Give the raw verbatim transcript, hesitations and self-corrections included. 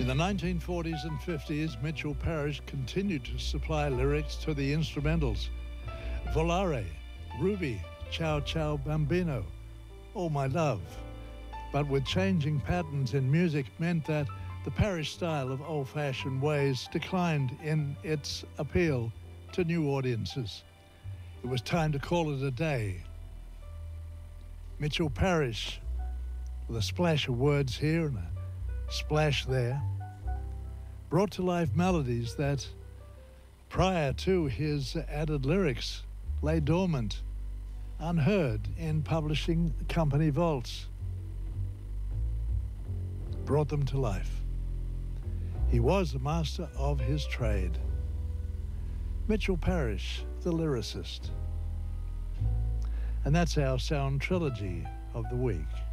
In the nineteen forties and fifties, Mitchell Parish continued to supply lyrics to the instrumentals. Volare, Ruby, Ciao Ciao Bambino, All My Love. But with changing patterns in music meant that the Parish style of old-fashioned ways declined in its appeal to new audiences. It was time to call it a day. Mitchell Parish, with a splash of words here and a splash there, brought to life melodies that, prior to his added lyrics, lay dormant, unheard in publishing company vaults. Brought them to life. He was a master of his trade. Mitchell Parish, the lyricist. And that's our sound trilogy of the week.